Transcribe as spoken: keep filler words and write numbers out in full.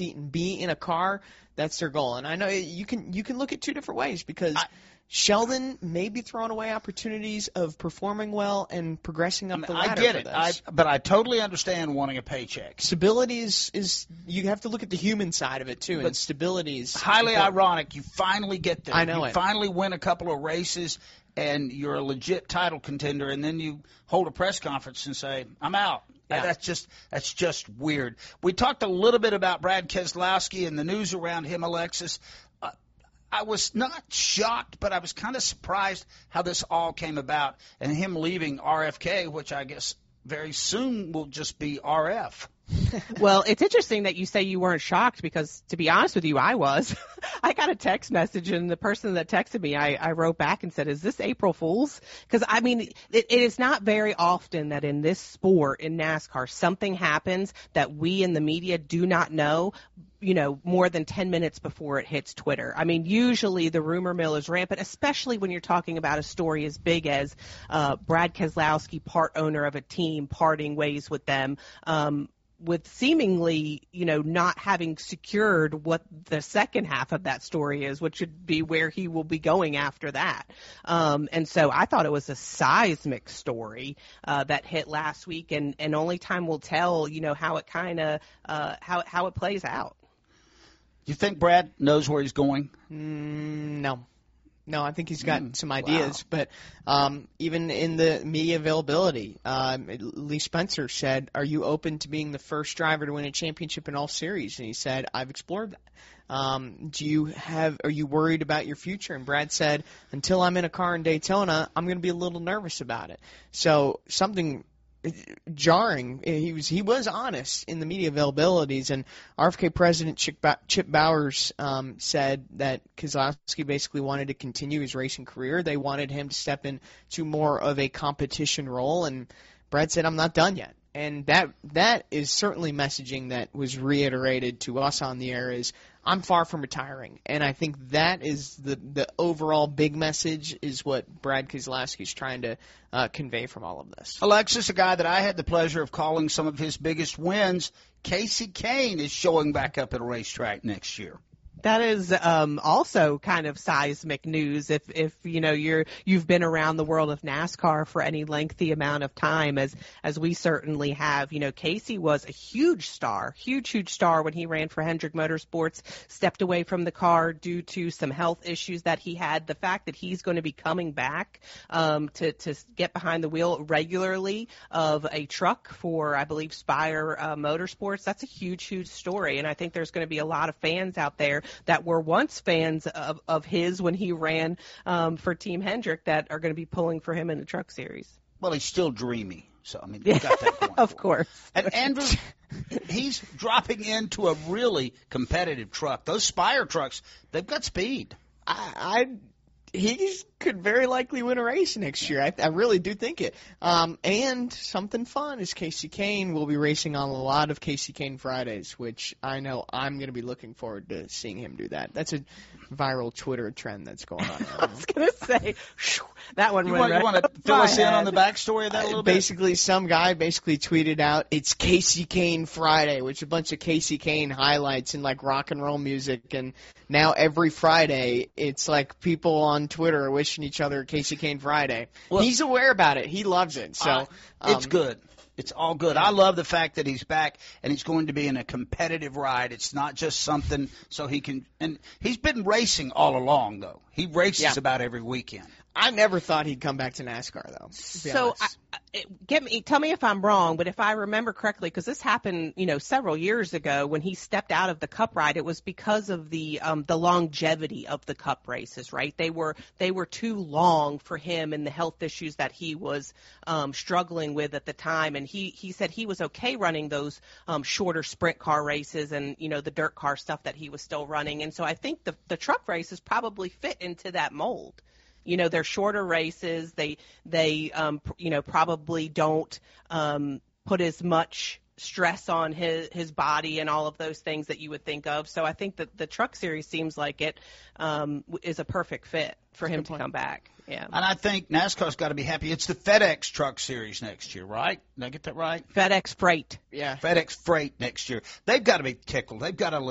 seat and be in a car, that's their goal. And I know you can you can look at two different ways because I, Sheldon may be throwing away opportunities of performing well and progressing up I mean, the ladder. I get it, for I, this. but I totally understand wanting a paycheck. Stability is, is you have to look at the human side of it too, but and stability is highly important. ironic. You finally get there. I know you it. finally win a couple of races, and you're a legit title contender, and then you hold a press conference and say, "I'm out." Yeah. That's just that's just weird. We talked a little bit about Brad Keselowski and the news around him, Alexis. Uh, I was not shocked, but I was kind of surprised how this all came about, and him leaving R F K, which I guess very soon will just be R F. Well, it's interesting that you say you weren't shocked because, to be honest with you, I was. I got a text message, and the person that texted me, I, I wrote back and said, is this April Fool's? Because, I mean, it, it is not very often that in this sport, in NASCAR, something happens that we in the media do not know, you know, more than ten minutes before it hits Twitter. I mean, usually the rumor mill is rampant, especially when you're talking about a story as big as uh, Brad Keselowski, part owner of a team, parting ways with them. Um, with seemingly, you know, not having secured what the second half of that story is, which would be where he will be going after that. Um, and so I thought it was a seismic story uh, that hit last week, and, and only time will tell, you know, how it kind of, uh, how, how it plays out. Do you think Brad knows where he's going? Mm, no. No, I think he's got Mm, some ideas, wow. but um, even in the media availability, um, Lee Spencer said, are you open to being the first driver to win a championship in all series? And he said, I've explored that. Um, do you have, are you worried about your future? And Brad said, until I'm in a car in Daytona, I'm going to be a little nervous about it. So something jarring. He was he was honest in the media availabilities, and R F K president Chip, ba- Chip Bowers um, said that Keselowski basically wanted to continue his racing career. They wanted him to step into more of a competition role, and Brad said, I'm not done yet. And that that is certainly messaging that was reiterated to us on the air is, I'm far from retiring. And I think that is the, the overall big message is what Brad Keselowski is trying to uh, convey from all of this. Alexis, a guy that I had the pleasure of calling some of his biggest wins, Casey Kane is showing back up at a racetrack next year. That is um, also kind of seismic news. If, if you know you're you've been around the world of NASCAR for any lengthy amount of time, as as we certainly have. You know, Casey was a huge star, huge huge star when he ran for Hendrick Motorsports. Stepped away from the car due to some health issues that he had. The fact that he's going to be coming back um, to to get behind the wheel regularly of a truck for, I believe, Spire uh, Motorsports. That's a huge huge story, and I think there's going to be a lot of fans out there that were once fans of, of his when he ran um, for Team Hendrick that are going to be pulling for him in the Truck Series. Well, he's still dreamy, so I mean, you got that going of for him. course. And Andrew, he's dropping into a really competitive truck. Those Spire trucks, they've got speed. I, I he could very likely win a race next year. I, I really do think it. Um, and something fun is Casey Kane will be racing on a lot of Casey Kane Fridays, which I know I'm going to be looking forward to seeing him do that. That's a viral Twitter trend that's going on. I was going to say, that one You went want, right you want to up fill my us in head. on the backstory of that a little bit? Basically, some guy basically tweeted out, it's Casey Kane Friday, which a bunch of Casey Kane highlights in like rock and roll music. And now every Friday, it's like people on Twitter are wishing each other Casey Kane Friday. Well, he's aware about it. He loves it. So Uh, it's um, good. It's all good. I love the fact that he's back and he's going to be in a competitive ride. It's not just something so he can – and he's been racing all along, though. He races Yeah. about every weekend. I never thought he'd come back to NASCAR, though. to be So, honest. I, I, get me, tell me if I'm wrong, but if I remember correctly, because this happened, you know, several years ago when he stepped out of the Cup ride, it was because of the um, the longevity of the Cup races, right? They were they were too long for him and the health issues that he was um, struggling with at the time, and he he said he was okay running those um, shorter sprint car races and you know the dirt car stuff that he was still running, and so I think the the truck races probably fit into that mold. You know, they're shorter races. They, they, um, pr- you know, probably don't um, put as much stress on his his body and all of those things that you would think of. So I think that the Truck Series seems like it um, w- is a perfect fit for him to come back. Yeah. And I think NASCAR's got to be happy. It's the FedEx Truck Series next year, right? Did I get that right? FedEx Freight. yeah. FedEx Freight next year. They've got to be tickled. They've got to